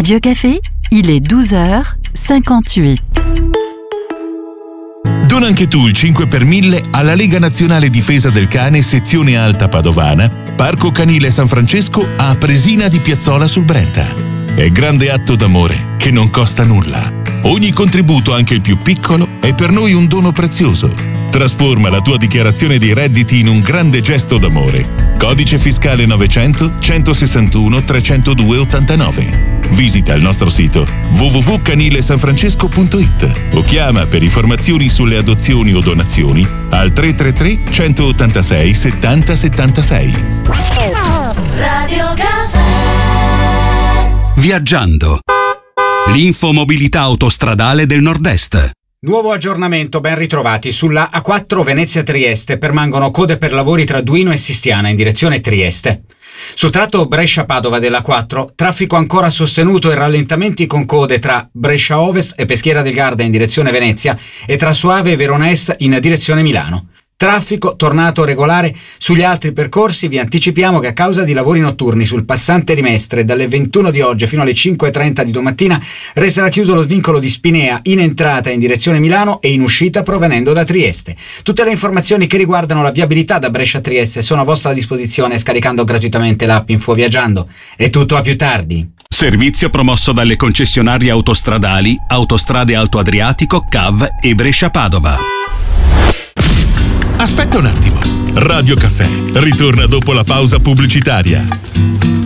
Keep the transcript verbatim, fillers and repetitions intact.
Radio Café, il est douze heures cinquante-huit. Dona anche tu il cinque per mille alla Lega Nazionale Difesa del Cane sezione Alta Padovana, Parco Canile San Francesco a Presina di Piazzola sul Brenta. È grande atto d'amore che non costa nulla. Ogni contributo, anche il più piccolo, è per noi un dono prezioso. Trasforma la tua dichiarazione dei redditi in un grande gesto d'amore. Codice fiscale novecento centosessantuno trecentodue ottantanove. Visita il nostro sito w w w punto canile san francesco punto i t o chiama per informazioni sulle adozioni o donazioni al tre tre tre centottantasei settanta settantasei. Radio Caffè. Viaggiando. L'infomobilità autostradale del Nord-Est. Nuovo aggiornamento, ben ritrovati. Sulla A quattro Venezia-Trieste permangono code per lavori tra Duino e Sistiana in direzione Trieste. Sul tratto Brescia-Padova della quattro, traffico ancora sostenuto e rallentamenti con code tra Brescia Ovest e Peschiera del Garda in direzione Venezia e tra Soave e Verona Est in direzione Milano. Traffico tornato regolare sugli altri percorsi. Vi anticipiamo che a causa di lavori notturni sul passante di Mestre dalle ventuno di oggi fino alle cinque e trenta di domattina resterà chiuso lo svincolo di Spinea in entrata in direzione Milano e in uscita provenendo da Trieste. Tutte le informazioni che riguardano la viabilità da Brescia a Trieste sono a vostra disposizione scaricando gratuitamente l'app Info Viaggiando. È tutto, a più tardi. Servizio promosso dalle concessionarie autostradali Autostrade Alto Adriatico, C A V e Brescia-Padova. Aspetta un attimo. Radio Caffè ritorna dopo la pausa pubblicitaria.